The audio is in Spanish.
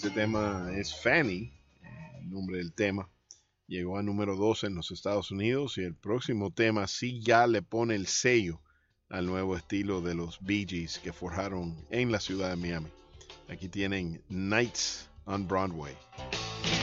Este tema es Fanny, el nombre del tema. Llegó a número 2 en los Estados Unidos y el próximo tema sí ya le pone el sello al nuevo estilo de los Bee Gees que forjaron en la ciudad de Miami. Aquí tienen Nights on Broadway.